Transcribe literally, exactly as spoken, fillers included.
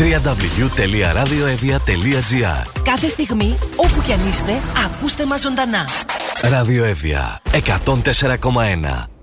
double-u double-u double-u τελεία ραδιοεύβοια τελεία τζι άρ. Κάθε στιγμή, όπου κι αν είστε, ακούστε μας ζωντανά. Ραδιοεύβοια εκατόν τέσσερα κόμμα ένα.